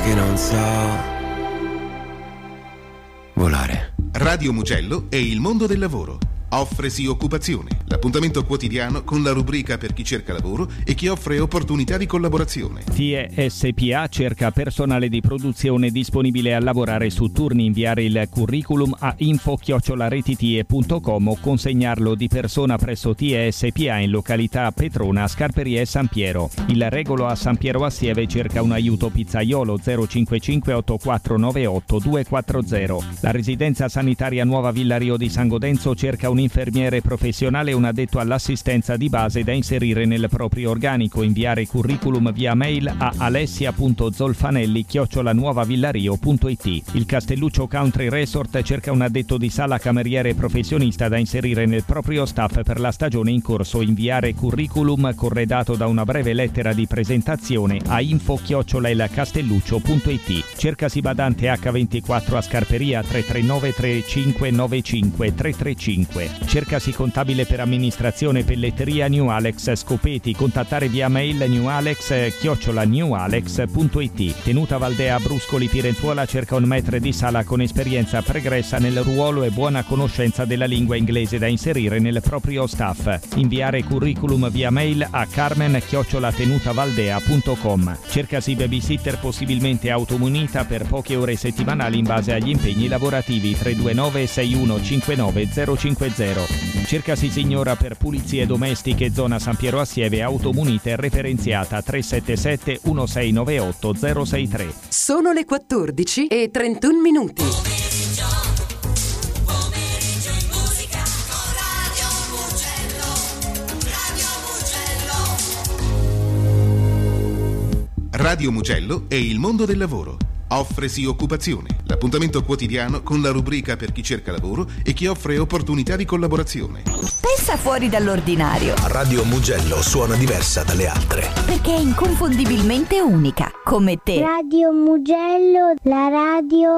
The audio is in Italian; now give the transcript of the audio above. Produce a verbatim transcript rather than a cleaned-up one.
che non so volare. Radio Mugello e il mondo del lavoro. Offresi occupazione, l'appuntamento quotidiano con la rubrica per chi cerca lavoro e chi offre opportunità di collaborazione. T E S P A cerca personale di produzione disponibile a lavorare su turni. Inviare il curriculum a info chiocciola retitie punto com o consegnarlo di persona presso T E S P A in località Petrona, Scarperie e San Piero. Il Regolo a San Piero Assieve cerca un aiuto pizzaiolo zero cinquantacinque ottantaquattro novantotto duecentoquaranta. La residenza sanitaria Nuova Villa Rio di San Godenzo cerca un infermiere professionale e un addetto all'assistenza di base da inserire nel proprio organico. Inviare curriculum via mail a alessia punto zolfanelli chiocciola nuovavillario punto it. Il Castelluccio Country Resort cerca un addetto di sala cameriere professionista da inserire nel proprio staff per la stagione in corso. Inviare curriculum corredato da una breve lettera di presentazione a info chiocciola il castelluccio punto it. Cercasi badante acca ventiquattro a Scarperia tre tre nove tre cinque nove cinque tre tre cinque. Cercasi contabile per amministrazione pelletteria New Alex Scopeti. Contattare via mail newalex chiocciola newalex punto it. Tenuta Valdea Bruscoli Pirenzuola cerca un maître di sala con esperienza pregressa nel ruolo e buona conoscenza della lingua inglese da inserire nel proprio staff. Inviare curriculum via mail a carmen chiocciola tenutavaldea punto com. Cercasi babysitter possibilmente automunita per poche ore settimanali in base agli impegni lavorativi. Tre due nove sei uno cinque nove zero cinque zero. Cercasi signora per pulizie domestiche zona San Piero Assieve, automunita e referenziata tre sette sette uno sei nove otto zero sei tre. Sono le quattordici e trentuno minuti. Radio Mugello e il mondo del lavoro. Offresi occupazione, l'appuntamento quotidiano con la rubrica per chi cerca lavoro e chi offre opportunità di collaborazione. Pensa fuori dall'ordinario. Radio Mugello suona diversa dalle altre. Perché è inconfondibilmente unica, come te. Radio Mugello, la radio